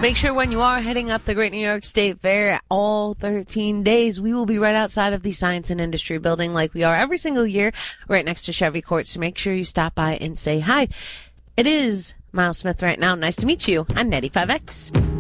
make sure when you are heading up the Great New York State Fair all 13 days, we will be right outside of the Science and Industry Building like we are every single year, right next to Chevy Court. So make sure you stop by and say hi. It is Miles Smith right now. Nice to meet you on 95X.